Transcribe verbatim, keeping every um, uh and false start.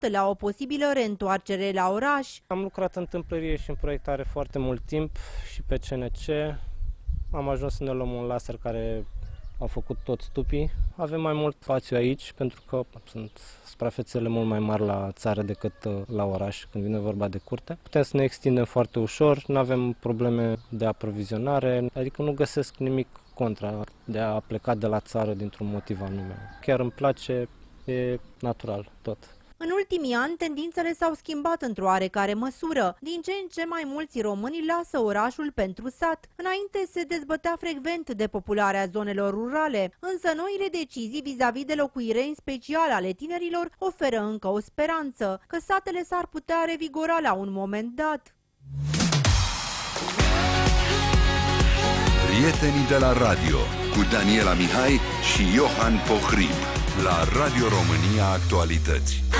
la o posibilă reîntoarcere la oraș. Am lucrat în tâmplărie și în proiectare foarte mult timp și pe C N C. Am ajuns să ne luăm un laser care a făcut tot stupii. Avem mai mult spațiu aici pentru că sunt suprafețele mult mai mari la țară decât la oraș când vine vorba de curte. Putem să ne extindem foarte ușor, nu avem probleme de aprovizionare, adică nu găsesc nimic contra de a pleca de la țară dintr-un motiv anume. Chiar îmi place, e natural tot. În ultimii ani, tendințele s-au schimbat într-o oarecare măsură. Din ce în ce mai mulți români lasă orașul pentru sat. Înainte se dezbătea frecvent depopularea zonelor rurale, însă noile decizii vis-a-vis de locuire, în special ale tinerilor, oferă încă o speranță, că satele s-ar putea revigora la un moment dat. Prietenii de la radio, cu Daniela Mihai și Iohan Pohrib, la Radio România Actualități.